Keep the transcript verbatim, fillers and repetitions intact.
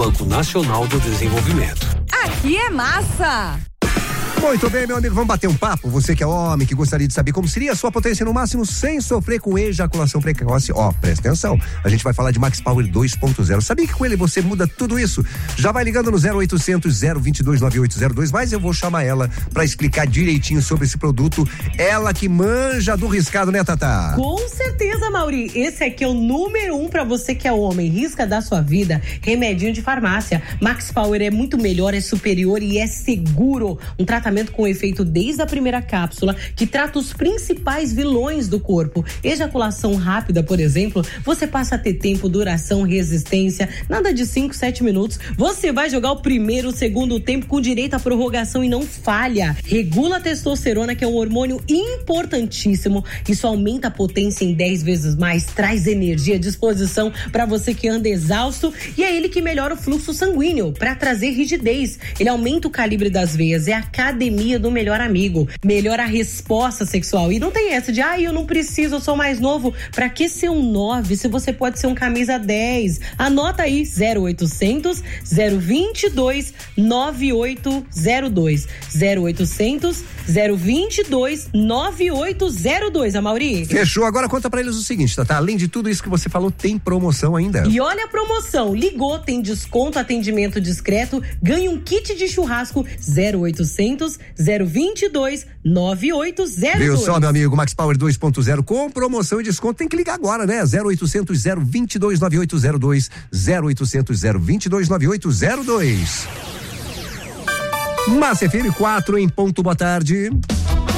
Banco Nacional do Desenvolvimento. Aqui é massa! Muito bem, meu amigo, vamos bater um papo? Você que é homem, que gostaria de saber como seria a sua potência no máximo sem sofrer com ejaculação precoce. Ó, presta atenção, a gente vai falar de Max Power dois ponto zero. Sabia que com ele você muda tudo isso? Já vai ligando no zero oitocentos, zero vinte e dois, noventa e oito zero dois, mas eu vou chamar ela pra explicar direitinho sobre esse produto. Ela que manja do riscado, né, Tatá? Com certeza, Mauri. Esse aqui é o número um pra você que é homem. Risca da sua vida, remedinho de farmácia. Max Power é muito melhor, é superior e é seguro. Um tratamento com efeito desde a primeira cápsula, que trata os principais vilões do corpo. Ejaculação rápida, por exemplo, você passa a ter tempo, duração, resistência, nada de cinco, sete minutos. Você vai jogar o primeiro, o segundo tempo com direito à prorrogação e não falha. Regula a testosterona, que é um hormônio importantíssimo. Isso aumenta a potência em dez vezes mais, traz energia, disposição para você que anda exausto, e é ele que melhora o fluxo sanguíneo para trazer rigidez. Ele aumenta o calibre das veias, é a cada academia do melhor amigo, melhora a resposta sexual. E não tem essa de, ah, eu não preciso, eu sou mais novo. Pra que ser um nove se você pode ser um camisa dez? Anota aí, zero oitocentos, zero vinte e dois, noventa e oito zero dois. zero oitocentos, zero vinte e dois, noventa e oito zero dois, Amaury. Fechou, agora conta pra eles o seguinte, Tatá, além de tudo isso que você falou, tem promoção ainda. E olha a promoção, ligou, tem desconto, atendimento discreto, ganha um kit de churrasco, zero oitocentos, zero vinte e dois, noventa e oito zero dois. Viu só, meu amigo, Max Power dois ponto zero com promoção e desconto, tem que ligar agora, né? zero oitocentos, zero vinte e dois, noventa e oito zero dois, zero oitocentos, zero vinte e dois, noventa e oito zero dois. Massa F M quatro em ponto, boa tarde.